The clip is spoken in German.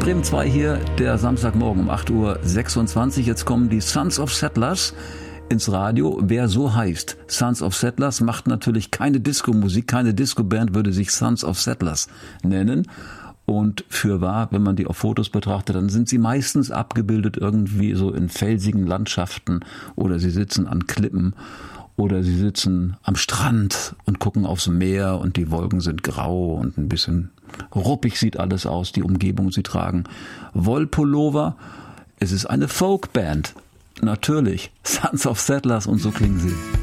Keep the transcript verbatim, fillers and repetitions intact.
Bremen zwei hier, der Samstagmorgen um acht Uhr sechsundzwanzig. Jetzt kommen die Sons of Settlers ins Radio. Wer so heißt, Sons of Settlers, macht natürlich keine Disco-Musik. Keine Disco-Band würde sich Sons of Settlers nennen. Und fürwahr, wenn man die auf Fotos betrachtet, dann sind sie meistens abgebildet irgendwie so in felsigen Landschaften oder sie sitzen an Klippen oder sie sitzen am Strand und gucken aufs Meer und die Wolken sind grau und ein bisschen ruppig sieht alles aus, die Umgebung. Sie tragen Wollpullover. Es ist eine Folkband. Natürlich, Sons of Settlers, und so klingen sie.